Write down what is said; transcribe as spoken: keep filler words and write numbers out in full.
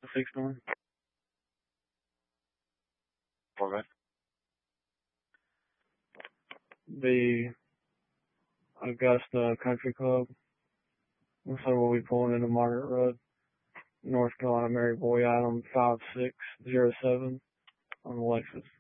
six nine. Okay. The Augusta Country Club. So we'll be pulling into Margaret Road, North Carolina, Mary Boy, item five six zero seven on the Lexus.